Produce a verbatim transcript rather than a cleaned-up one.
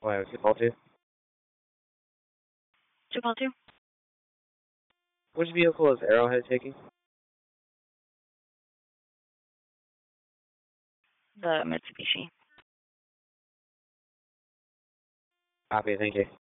Why was it called to? Two call two. Which vehicle is Arrowhead taking? The Mitsubishi. Copy, thank you.